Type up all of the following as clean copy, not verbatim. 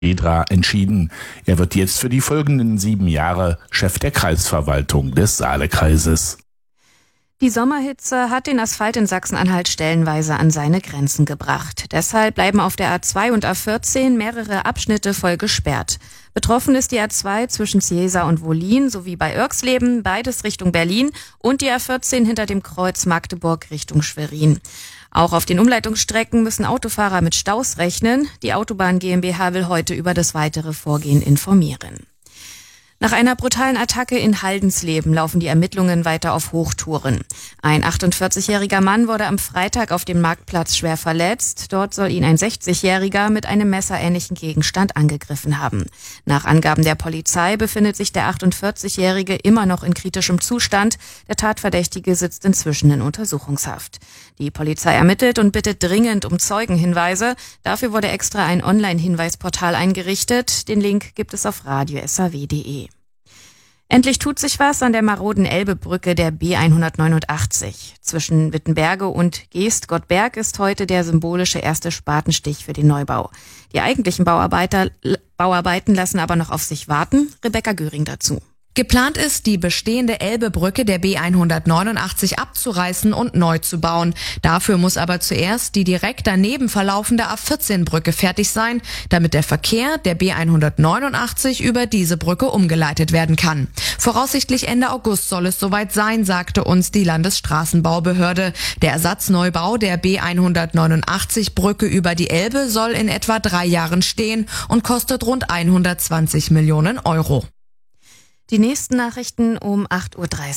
Edra entschieden. Er wird jetzt für die folgenden 7 Jahre Chef der Kreisverwaltung des Saalekreises. Die Sommerhitze hat den Asphalt in Sachsen-Anhalt stellenweise an seine Grenzen gebracht. Deshalb bleiben auf der A2 und A14 mehrere Abschnitte voll gesperrt. Betroffen ist die A2 zwischen Ziesa und Wollin sowie bei Irxleben, beides Richtung Berlin, und die A14 hinter dem Kreuz Magdeburg Richtung Schwerin. Auch auf den Umleitungsstrecken müssen Autofahrer mit Staus rechnen. Die Autobahn GmbH will heute über das weitere Vorgehen informieren. Nach einer brutalen Attacke in Haldensleben laufen die Ermittlungen weiter auf Hochtouren. Ein 48-jähriger Mann wurde am Freitag auf dem Marktplatz schwer verletzt. Dort soll ihn ein 60-jähriger mit einem messerähnlichen Gegenstand angegriffen haben. Nach Angaben der Polizei befindet sich der 48-jährige immer noch in kritischem Zustand. Der Tatverdächtige sitzt inzwischen in Untersuchungshaft. Die Polizei ermittelt und bittet dringend um Zeugenhinweise. Dafür wurde extra ein Online-Hinweisportal eingerichtet. Den Link gibt es auf radio.saw.de. Endlich tut sich was an der maroden Elbebrücke der B189. Zwischen Wittenberge und Geest-Gottberg ist heute der symbolische erste Spatenstich für den Neubau. Die eigentlichen Bauarbeiten lassen aber noch auf sich warten. Rebecca Göring dazu. Geplant ist, die bestehende Elbebrücke der B189 abzureißen und neu zu bauen. Dafür muss aber zuerst die direkt daneben verlaufende A14-Brücke fertig sein, damit der Verkehr der B189 über diese Brücke umgeleitet werden kann. Voraussichtlich Ende August soll es soweit sein, sagte uns die Landesstraßenbaubehörde. Der Ersatzneubau der B189-Brücke über die Elbe soll in etwa 3 Jahren stehen und kostet rund 120 Millionen Euro. Die nächsten Nachrichten um 8.30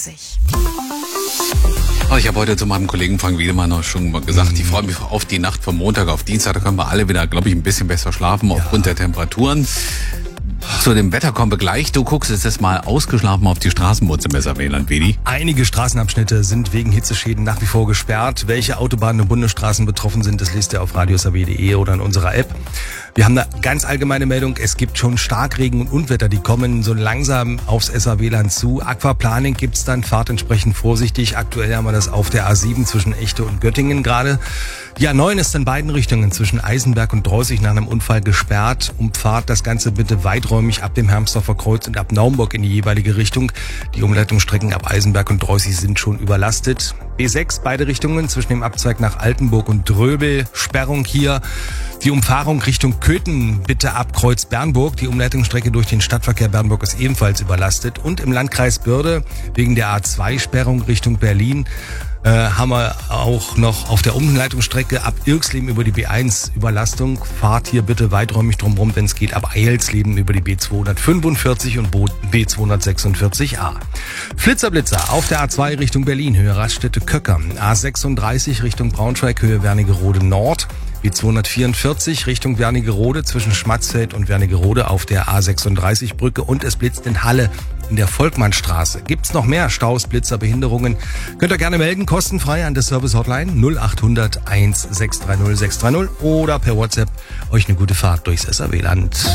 Oh, Uhr. ich habe heute zu meinem Kollegen Frank Wiedemann noch schon gesagt, ich freue mich auf die Nacht von Montag auf Dienstag. Da können wir alle wieder, glaube ich, ein bisschen besser schlafen aufgrund der Temperaturen. Zu dem Wetter kommen wir gleich. Du guckst jetzt mal ausgeschlafen auf die Straßenbahn im Saarland, Vedi. Einige Straßenabschnitte sind wegen Hitzeschäden nach wie vor gesperrt. Welche Autobahnen und Bundesstraßen betroffen sind, das lest ihr auf radiosaw.de oder in unserer App. Wir haben eine ganz allgemeine Meldung. Es gibt schon Starkregen und Unwetter, die kommen so langsam aufs SAW-Land zu. Aquaplaning gibt's dann, fahrt entsprechend vorsichtig. Aktuell haben wir das auf der A7 zwischen Echte und Göttingen gerade. Die A9 ist in beiden Richtungen zwischen Eisenberg und Drossig nach einem Unfall gesperrt. Umfahrt das Ganze bitte weiträumig ab dem Hermsdorfer Kreuz und ab Naumburg in die jeweilige Richtung. Die Umleitungsstrecken ab Eisenberg und Drossig sind schon überlastet. B6, beide Richtungen zwischen dem Abzweig nach Altenburg und Dröbel. Sperrung hier. Die Umfahrung Richtung Köthen bitte ab Kreuz Bernburg. Die Umleitungsstrecke durch den Stadtverkehr Bernburg ist ebenfalls überlastet. Und im Landkreis Börde wegen der A2-Sperrung Richtung Berlin haben wir auch noch auf der Umleitungsstrecke ab Irxleben über die B1 Überlastung. Fahrt hier bitte weiträumig drumherum, wenn es geht, ab Eilsleben über die B245 und B246a. Flitzer auf der A2 Richtung Berlin, Höhe Raststätte Köcker. A36 Richtung Braunschweig, Höhe Wernigerode Nord. B244 Richtung Wernigerode zwischen Schmatzfeld und Wernigerode auf der A36-Brücke und es blitzt in Halle in der Volkmannstraße. Gibt's noch mehr Staus, Blitzer, Behinderungen? Könnt ihr gerne melden, kostenfrei an der Service-Hotline 0800 1630 630 oder per WhatsApp euch eine gute Fahrt durchs SAW-Land.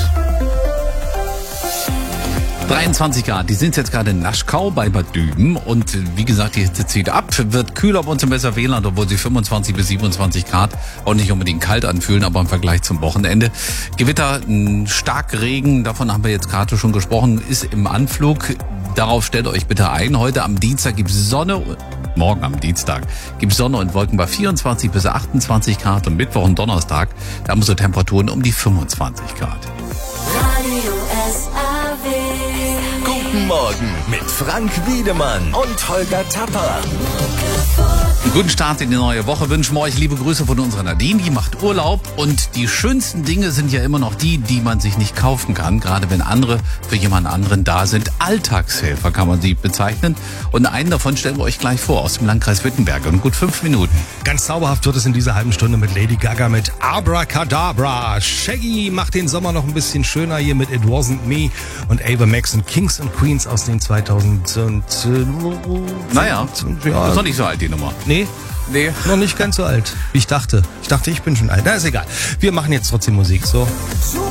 23 Grad, die sind jetzt gerade in Naschkau bei Bad Düben und wie gesagt, die Hitze zieht ab, wird kühler bei uns im SAW-Land, obwohl sie 25 bis 27 Grad auch nicht unbedingt kalt anfühlen, aber im Vergleich zum Wochenende. Gewitter, stark Regen, davon haben wir jetzt gerade schon gesprochen, ist im Anflug. Darauf stellt euch bitte ein. Heute am Dienstag gibt es Sonne, morgen am Dienstag gibt es Sonne und Wolken bei 24 bis 28 Grad und Mittwoch und Donnerstag, da haben wir so Temperaturen um die 25 Grad. Radio SAW. Guten Morgen mit Frank Wiedemann und Holger Tapper. Einen guten Start in die neue Woche wünschen wir euch. Liebe Grüße von unserer Nadine, die macht Urlaub und die schönsten Dinge sind ja immer noch die man sich nicht kaufen kann, gerade wenn andere für jemand anderen da sind. Alltagshelfer kann man sie bezeichnen und einen davon stellen wir euch gleich vor aus dem Landkreis Wittenberg in gut 5 Minuten. Ganz zauberhaft wird es in dieser halben Stunde mit Lady Gaga mit Abracadabra. Shaggy macht den Sommer noch ein bisschen schöner hier mit It Wasn't Me und Ava Max und Kings and Queens aus den 2000 und naja, ist noch nicht so alt die Nummer. Nee, noch nicht ganz so alt, wie ich dachte. Ich dachte, ich bin schon alt. Na, ist egal. Wir machen jetzt trotzdem Musik, so.